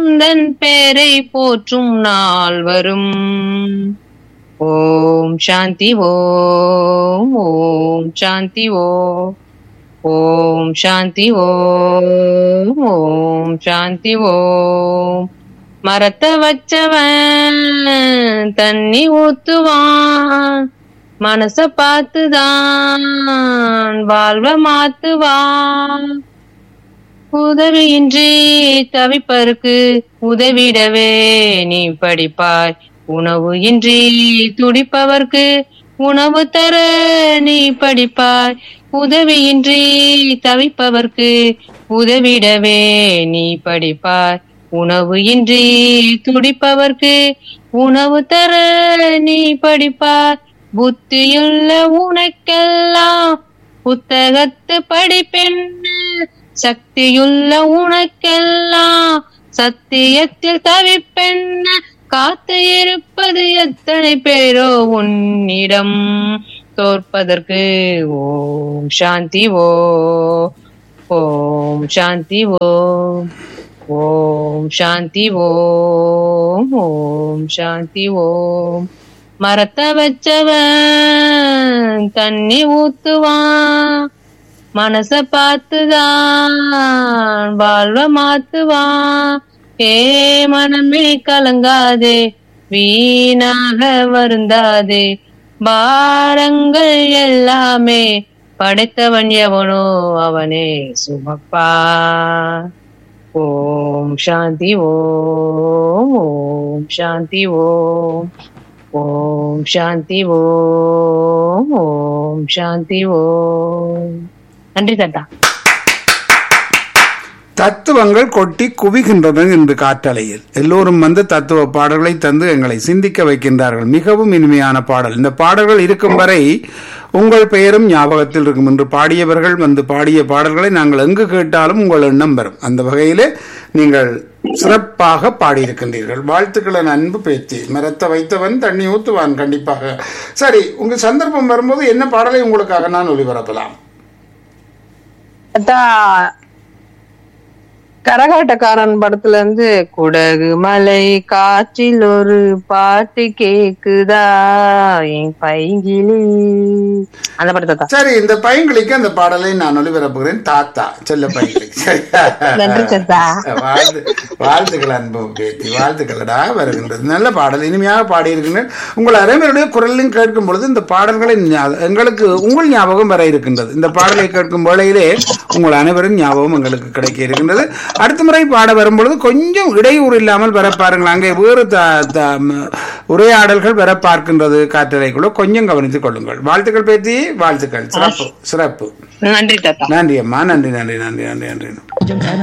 உந்தன் பேரை போற்றும் நாள் வரும். ஓம் சாந்தி ஓம். ஓம் சாந்தி ஓம். ஓம் சாந்தி ஓம். ஓம் சாந்தி ஓம். மரத்தை வச்சவன் தண்ணி ஊத்துவான், மனச பார்த்துதான் வாழ்வ மாத்துவான். உதவியின்றி தவிப்பருக்கு உதவிடவே நீ படிப்பாய், உணவு இன்றி துடிப்பவர்க்கு உணவு தர நீ படிப்பாய். உதவியின்றி தவிப்பவர்க்கு உதவிடவே நீ படிப்பாய், உணவு இன்றி துடிப்பவர்க்கு உணவு தர நீ படிப்பாய். புத்தியுள்ள உனக்கெல்லாம் புத்தகத்து படிப்பென்ன, சக்தியுள்ள உனக்கெல்லாம் சத்தியத்தில் தவிப்பென்ன. காத்து இருப்பது எத்தனை பேரோ உன்னிடம் தோற்பதற்கு. ஓம் சாந்தி ஓம். ஓம் சாந்தி ஓம். ஓம் சாந்தி ஓம். ஓம் சாந்தி ஓம். மரத்தை வச்சவன் தண்ணி ஊத்துவான், மனச பார்த்துதான் வாழ்வ மாத்துவான். ஏ மனமே கலங்காதே, வீணாக வருந்தாதே, பாரங்கள் எல்லாமே படைத்தவன் எவனோ அவனே சுமப்பா. ஓம் சாந்தி ஓம். ஓம் சாந்தி ஓம். ஓம் சாந்தி ஓம். ஓம் சாந்தி ஓம். நன்றி தாத்தா. தத்துவங்கள் கொட்டி குவிகின்றன என்று காற்றலையில் எல்லோரும் வந்து தத்துவ பாடல்களை தந்து எங்களை சிந்திக்க வைக்கின்றார்கள். மிகவும் இனிமையான பாடல். இந்த பாடல்கள் இருக்கும் வரை உங்கள் பெயரும் ஞாபகத்தில் இருக்கும். என்று பாடியவர்கள் வந்து பாடிய பாடல்களை நாங்கள் எங்கு கேட்டாலும் உங்கள் எண்ணம் வரும். அந்த வகையிலே நீங்கள் சிறப்பாக பாடியிருக்கின்றீர்கள். வாழ்த்துக்களை அன்பு பேத்தி. மரத்தை வைத்தவன் தண்ணி ஊத்துவான். கண்டிப்பாக. சரி, உங்க சந்தர்ப்பம் வரும்போது என்ன பாடலை உங்களுக்காக நான் ஒளிபரப்பலாம்? கரகாட்டக்காரன் படத்துல இருந்து குடகு மலை காற்றில் ஒரு பாட்டு கேக்குதா என் பைங்கிலி, அந்த படத்தை. சரி, இந்த பையன்களுக்கு அந்த பாடலை நான் ஒளிபரப்புகிறேன். தாத்தா செல்ல பையன்களுக்கு. வாழ்த்துக்கள் அன்பு பேத்தி, வாழ்த்துக்களடா. வருகின்றது நல்ல பாடல், இனிமையாக பாடியிருக்கின்றேன். உங்கள் அனைவருடைய குரலையும் கேட்கும் பொழுது இந்த பாடல்களை எங்களுக்கு உங்கள் ஞாபகம் வர இருக்கின்றது. இந்த பாடலை கேட்கும் வேளையிலே உங்கள் அனைவரும் ஞாபகம் எங்களுக்கு கிடைக்க இருக்கின்றது. அடுத்த முறை பாட வரும்பொழுது கொஞ்சம் இடையூறு இல்லாமல் வர பாருங்கள். அங்கே வேறு உரையாடல்கள் வர பார்க்கின்றது காற்றலைக்குள்ள, கொஞ்சம் கவனித்துக் கொள்ளுங்கள். வாழ்த்துக்கள் பேத்தி, வாழ்த்துக்கள். சிறப்பு சிறப்பு. நன்றி தாத்தா. நன்றி அம்மா. நன்றி நன்றி நன்றி நன்றி நன்றி.